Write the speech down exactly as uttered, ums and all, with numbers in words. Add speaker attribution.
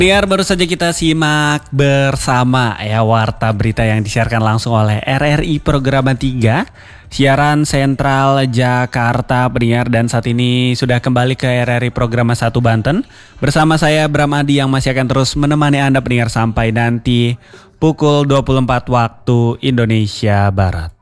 Speaker 1: Pendengar, baru saja kita simak bersama ya warta berita yang disiarkan langsung oleh R R I Programa tiga, siaran sentral Jakarta pendengar, dan saat ini sudah kembali ke R R I Programa satu Banten. Bersama saya Bram Adi yang masih akan terus menemani Anda pendengar sampai nanti pukul dua puluh empat waktu Indonesia Barat.